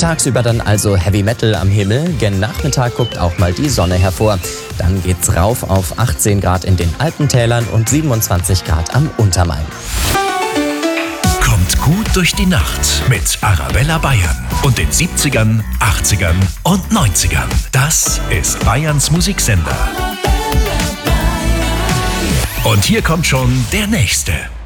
Tagsüber dann also Heavy Metal am Himmel, gen Nachmittag guckt auch mal die Sonne hervor. Dann geht's rauf auf 18 Grad in den Alpentälern und 27 Grad am Untermain. Kommt gut durch die Nacht mit Arabella Bayern und den 70ern, 80ern und 90ern. Das ist Bayerns Musiksender. Und hier kommt schon der nächste.